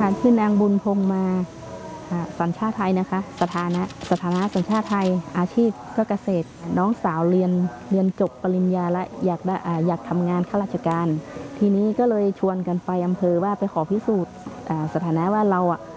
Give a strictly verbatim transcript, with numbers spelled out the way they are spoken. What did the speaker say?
ค่ะชื่อนางบุญพงมาสัญชาติไทยนะคะสถานะสถานะสัญชาติไทยอาชีพก็เกษตรน้องสาวเรียนเรียนจบปริญญาและอยากได้อยากทำงานข้าราชการทีนี้ก็เลยชวนกันไปอำเภอว่าไปขอพิสูจน์สถานะว่าเราอ่ะ